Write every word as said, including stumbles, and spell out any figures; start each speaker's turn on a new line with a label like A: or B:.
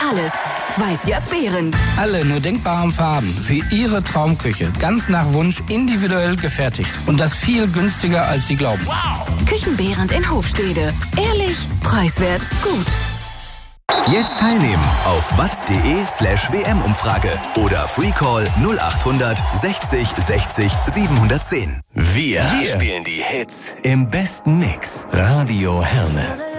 A: alles. Weiß-Jörg Behrendt.
B: Alle nur denkbaren Farben für Ihre Traumküche. Ganz nach Wunsch individuell gefertigt. Und das viel günstiger, als Sie glauben.
A: Wow. Küchenbehrendt in Hofstede. Ehrlich, preiswert, gut.
C: Jetzt teilnehmen auf watz.de slash WM-Umfrage oder Freecall null achthundert sechzig sechzig siebenhundertzehn.
D: Wir, Wir spielen die Hits im besten Mix. Radio Herne.